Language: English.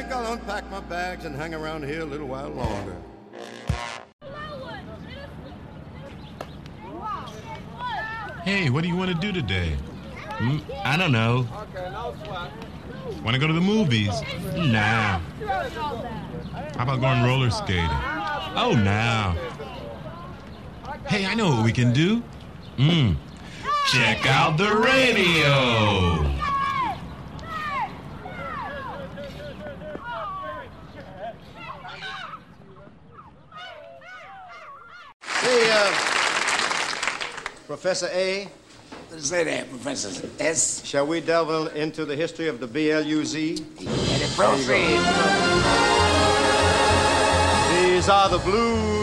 think I'll unpack my bags and hang around here a little while longer. Hey, what do you want to do today? I don't know. Want to go to the movies? Nah. How about going roller skating? Oh, nah. Hey, I know what we can do. Check out the radio. Hey, Professor A. Say that, Professor S. Shall we delve into the history of the BLUZ? And it proceed. These are the blues.